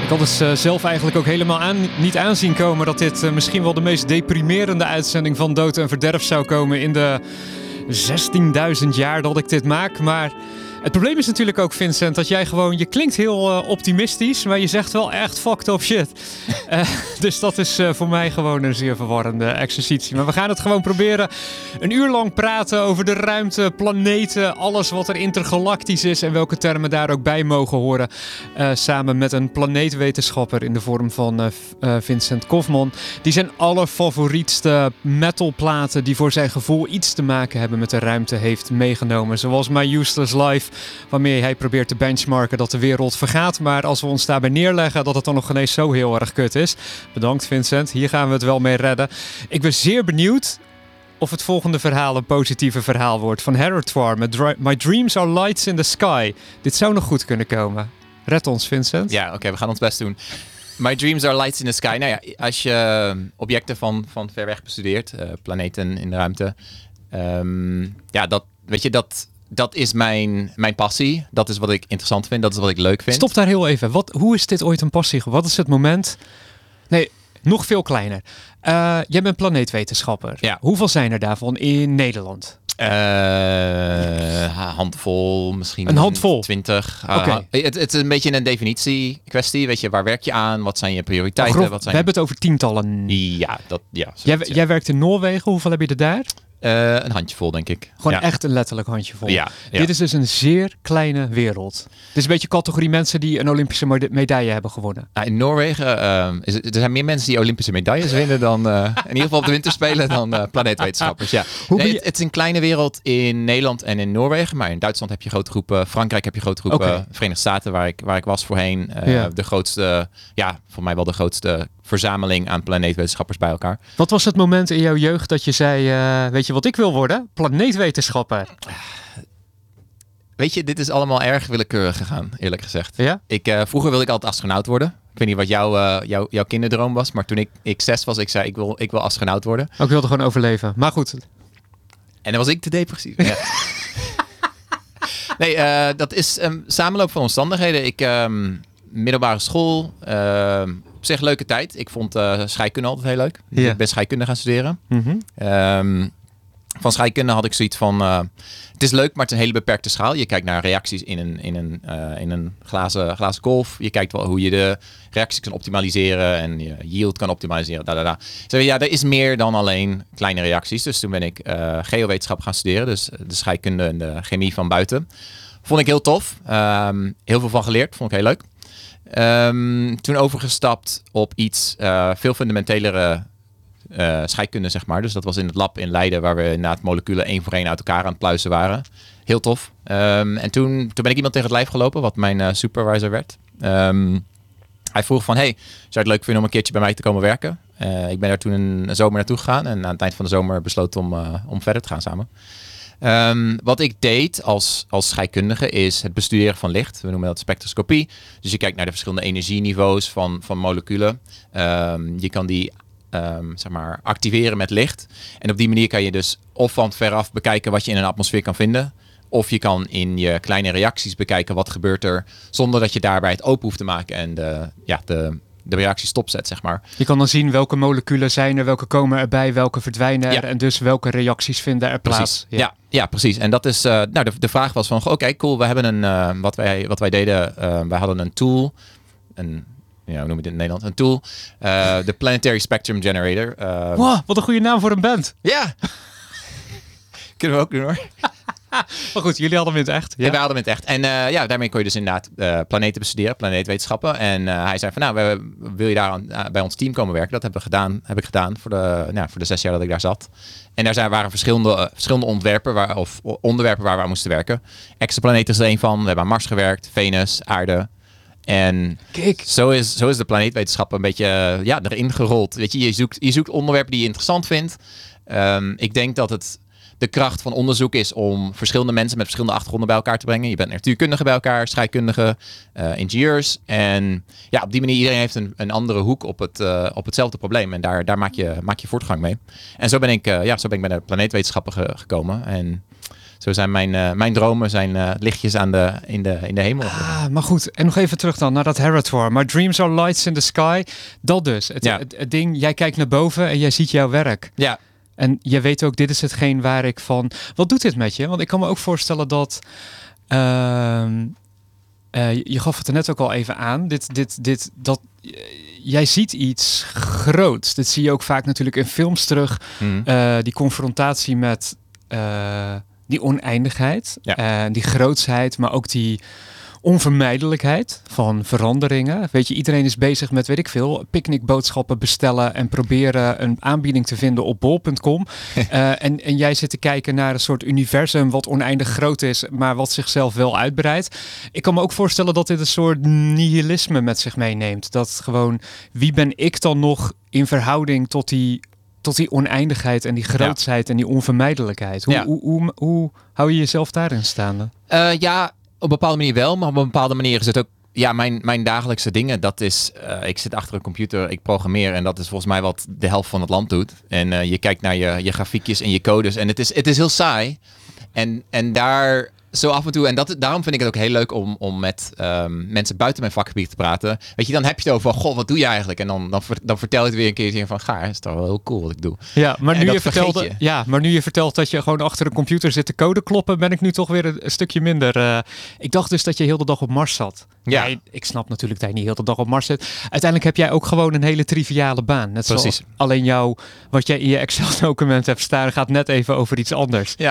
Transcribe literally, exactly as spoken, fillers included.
Ik had het uh, zelf eigenlijk ook helemaal aan, niet aanzien komen dat dit uh, misschien wel de meest deprimerende uitzending van Dood en Verderf zou komen in de zestienduizend jaar dat ik dit maak. Maar het probleem is natuurlijk ook, Vincent, dat jij gewoon, je klinkt heel uh, optimistisch, maar je zegt wel echt fucked up shit. uh, dus dat is uh, voor mij gewoon een zeer verwarrende exercitie. Maar we gaan het gewoon proberen een uur lang praten over de ruimte, planeten, alles wat er intergalactisch is en welke termen daar ook bij mogen horen. Uh, samen met een planeetwetenschapper in de vorm van uh, uh, Vincent Kofman. Die zijn allerfavorietste metalplaten die voor zijn gevoel iets te maken hebben met de ruimte heeft meegenomen. Zoals My Useless Life, waarmee hij probeert te benchmarken dat de wereld vergaat. Maar als we ons daarbij neerleggen dat het dan nog ineens zo heel erg kut is. Bedankt, Vincent. Hier gaan we het wel mee redden. Ik ben zeer benieuwd of het volgende verhaal een positieve verhaal wordt. Van Herretoire met Dri- My Dreams Are Lights in the Sky. Dit zou nog goed kunnen komen. Red ons, Vincent. Ja, oké, okay, we gaan ons best doen. My Dreams Are Lights in the Sky. Nou ja, als je objecten van, van ver weg bestudeert, uh, planeten in de ruimte. Um, ja, dat, weet je, dat... Dat is mijn, mijn passie. Dat is wat ik interessant vind. Dat is wat ik leuk vind. Stop daar heel even. Wat, hoe is dit ooit een passie? Wat is het moment? Nee, nog veel kleiner. Uh, jij bent planeetwetenschapper. Ja. Hoeveel zijn er daarvan in Nederland? Uh, handvol, misschien een handvol? twintig. Uh, okay. het, het is een beetje een definitie kwestie. Weet je, waar werk je aan? Wat zijn je prioriteiten? Grof, wat zijn we hebben het over tientallen. Ja, dat, ja, jij, ja. jij werkt in Noorwegen. Hoeveel heb je er daar? Uh, een handjevol, denk ik. Gewoon ja. echt een letterlijk handjevol. Ja, ja. Dit is dus een zeer kleine wereld. Het is een beetje categorie mensen die een Olympische medaille hebben gewonnen. Nou, in Noorwegen, uh, is het, er zijn meer mensen die Olympische medailles winnen dan, uh, in ieder geval op de winterspelen, dan uh, planeetwetenschappers. Ja. Hoe nee, je... het, het is een kleine wereld in Nederland en in Noorwegen, maar in Duitsland heb je grote groepen, Frankrijk heb je grote groepen, okay. Verenigde Staten waar ik, waar ik was voorheen. Uh, ja. De grootste, ja, voor mij wel de grootste verzameling aan planeetwetenschappers bij elkaar. Wat was het moment in jouw jeugd dat je zei, uh, weet je wat ik wil worden? Planeetwetenschapper. Weet je, dit is allemaal erg willekeurig gegaan, eerlijk gezegd. Ja? Ik, uh, vroeger wilde ik altijd astronaut worden. Ik weet niet wat jouw, uh, jouw, jouw kinderdroom was, maar toen ik, ik zes was, ik zei ik wil, ik wil astronaut worden. Ik wilde gewoon overleven, maar goed. En dan was ik te depressief. Ja. nee, uh, dat is een samenloop van omstandigheden. Ik, um, middelbare school, uh, op zich leuke tijd. Ik vond uh, scheikunde altijd heel leuk. Ja. Ik ben scheikunde gaan studeren. Mm-hmm. Um, van scheikunde had ik zoiets van, uh, het is leuk, maar het is een hele beperkte schaal. Je kijkt naar reacties in een, in een, uh, in een glazen, glazen kolf. Je kijkt wel hoe je de reacties kan optimaliseren en je yield kan optimaliseren. Da, da, da. Dus ja, er is meer dan alleen kleine reacties. Dus toen ben ik uh, geowetenschap gaan studeren. Dus de scheikunde en de chemie van buiten. Vond ik heel tof. Um, heel veel van geleerd. Vond ik heel leuk. Um, toen overgestapt op iets uh, veel fundamentelere uh, scheikunde, zeg maar. Dus dat was in het lab in Leiden, waar we inderdaad moleculen één voor één uit elkaar aan het pluizen waren. Heel tof. Um, en toen, toen ben ik iemand tegen het lijf gelopen, wat mijn uh, supervisor werd. Um, hij vroeg van, hey, zou je het leuk vinden om een keertje bij mij te komen werken? Uh, ik ben daar toen een, een zomer naartoe gegaan en aan het eind van de zomer besloten om, uh, om verder te gaan samen. Um, wat ik deed als, als scheikundige is het bestuderen van licht. We noemen dat spectroscopie. Dus je kijkt naar de verschillende energieniveaus van, van moleculen. Um, je kan die um, zeg maar activeren met licht. En op die manier kan je dus of van veraf bekijken wat je in een atmosfeer kan vinden. Of je kan in je kleine reacties bekijken wat gebeurt er zonder dat je daarbij het open hoeft te maken en de, ja, de, de reactie stopzet, zeg maar. Je kan dan zien welke moleculen zijn er, welke komen erbij, welke verdwijnen er ja. en dus welke reacties vinden er plaats. Precies. Ja. Ja, ja, precies. En dat is, uh, nou, de, de vraag was van, oké, okay, cool, we hebben een, uh, wat, wij, wat wij deden, uh, wij hadden een tool, een, ja, hoe noem je dit in Nederland? Een tool, uh, de Planetary Spectrum Generator. Uh, wow, wat een goede naam voor een band. Ja! Kunnen we ook doen, hoor. Maar goed, jullie hadden hem in het echt. Ja, ja wij hadden hem in het echt. En uh, ja, daarmee kon je dus inderdaad uh, planeten bestuderen, planeetwetenschappen. En uh, hij zei van, nou, we, wil je daar aan, uh, bij ons team komen werken? Dat hebben we gedaan, heb ik gedaan voor de, nou, voor de zes jaar dat ik daar zat. En daar zijn, waren verschillende, uh, verschillende ontwerpen waar, of onderwerpen waar we aan moesten werken. Exoplaneten is er een van. We hebben aan Mars gewerkt, Venus, Aarde. En Kijk. Zo, is, zo is de planeetwetenschap een beetje uh, ja, erin gerold. Weet je, je zoekt, je zoekt onderwerpen die je interessant vindt. Um, ik denk dat het de kracht van onderzoek is om verschillende mensen met verschillende achtergronden bij elkaar te brengen. Je bent natuurkundigen bij elkaar, scheikundigen, uh, ingenieurs. En ja, op die manier, iedereen heeft een, een andere hoek op, het, uh, op hetzelfde probleem. En daar, daar maak, je, maak je voortgang mee. En zo ben ik, uh, ja, zo ben ik bij de planeetwetenschappen ge- gekomen. En zo zijn mijn, uh, mijn dromen zijn uh, lichtjes aan de, in, de, in de hemel. Ah, maar goed, en nog even terug dan naar dat Heritor. Maar dreams are lights in the sky. Dat dus. Het, ja. het, het ding, jij kijkt naar boven en jij ziet jouw werk. Ja. En je weet ook, dit is hetgeen waar ik van... Wat doet dit met je? Want ik kan me ook voorstellen dat... Uh, uh, je gaf het er net ook al even aan. Dit, dit, dit, dat, uh, jij ziet iets groots. Dit zie je ook vaak natuurlijk in films terug. Mm. Uh, die confrontatie met uh, die oneindigheid. Ja. Uh, die grootsheid, maar ook die... onvermijdelijkheid van veranderingen. Weet je, iedereen is bezig met, weet ik veel, picknickboodschappen bestellen en proberen een aanbieding te vinden op bol punt com. uh, en, en jij zit te kijken naar een soort universum wat oneindig groot is, maar wat zichzelf wel uitbreidt. Ik kan me ook voorstellen dat dit een soort nihilisme met zich meeneemt. Dat gewoon, wie ben ik dan nog in verhouding tot die tot die oneindigheid en die grootsheid ja. en die onvermijdelijkheid. Hoe, ja. hoe, hoe, hoe, hoe hou je jezelf daarin staande? Uh, ja, op een bepaalde manier wel, maar op een bepaalde manier is het ook... Ja, mijn, mijn dagelijkse dingen, dat is... Uh, ik zit achter een computer, ik programmeer en dat is volgens mij wat de helft van het land doet. En uh, je kijkt naar je, je grafiekjes en je codes en het is, het is heel saai. En, en daar... Zo af en toe, en dat, daarom vind ik het ook heel leuk om, om met um, mensen buiten mijn vakgebied te praten. Weet je, dan heb je het over van, goh, wat doe je eigenlijk? En dan, dan, dan vertel je het weer een keertje van, ga, is toch wel heel cool wat ik doe. Ja, maar nu je vertelde, je. Ja, maar nu je vertelt dat je gewoon achter een computer zit te code kloppen, ben ik nu toch weer een, een stukje minder. Uh, ik dacht dus dat je heel de dag op Mars zat. Ja. Nee, ik snap natuurlijk dat je niet heel de dag op Mars zit. Uiteindelijk heb jij ook gewoon een hele triviale baan. Net Precies. Zoals alleen jou, wat jij in je Excel-document hebt staan, gaat net even over iets anders. Ja,